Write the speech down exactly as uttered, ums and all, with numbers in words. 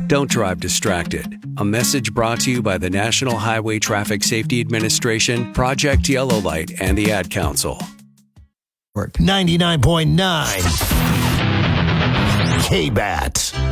Don't drive distracted. A message brought to you by the National Highway Traffic Safety Administration, Project Yellow Light, and the Ad Council. ninety-nine point nine K-B A T.